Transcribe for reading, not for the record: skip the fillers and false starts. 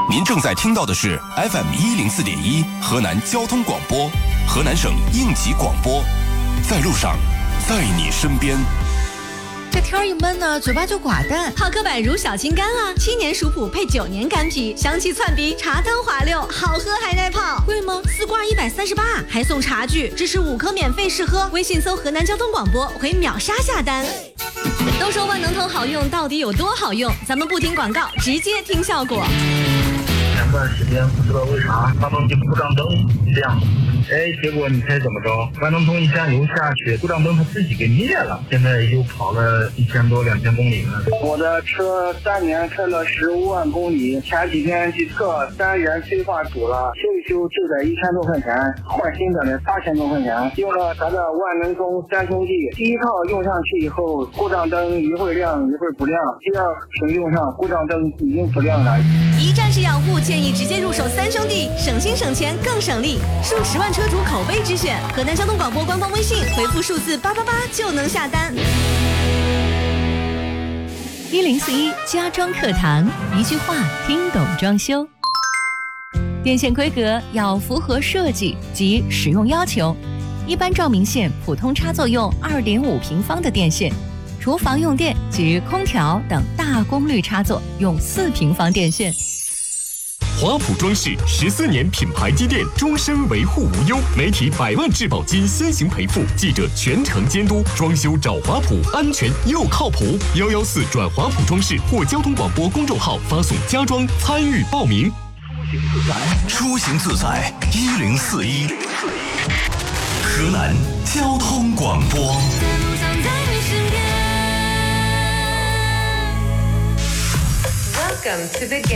您正在听到的是 FM104.1河南交通广播，河南省应急广播，在路上，在你身边。 这天一闷呢，嘴巴就寡淡。 泡科柏乳小青柑啊，7年熟普配9年干皮，香气窜鼻，茶汤滑溜，好喝还耐泡。 贵吗 ？4罐138，还送茶具，支持5颗免费试喝。微信搜河南交通广播，回秒杀下单。都说万能通好用，到底有多好用？咱们不听广告，直接听效果。 前段时间不知道为啥发动机故障灯亮，结果你猜怎么着？万能通一加油下去，故障灯它自己给灭了。现在又跑了1000多2000公里了。 我的车3年开了15万公里，前几天去测3元催化堵了，修一修就得1000多块钱，换新的呢8000多块钱。用了咱的万能通3兄弟，第一套用上去以后，故障灯一会儿亮一会儿不亮，第二次用上故障灯已经不亮了。 一站式养护，建议直接入手3兄弟，省心省钱更省力，数10万车主口碑之选。河南交通广播官方微信回复数字888就能下单。 1041家装课堂，一句话听懂装修。电线规格要符合设计及使用要求，一般照明线普通插座用2.5平方的电线，厨房用电及空调等大功率插座用4平方电线。 华普装饰14年品牌积淀，终身维护无忧，媒体100万质保金先行赔付，记者全程监督，装修找华普，安全又靠谱。114转华普装饰或交通广播公众号发送家装参与报名。 出行自在1041，河南交通广播。 Welcome to the game.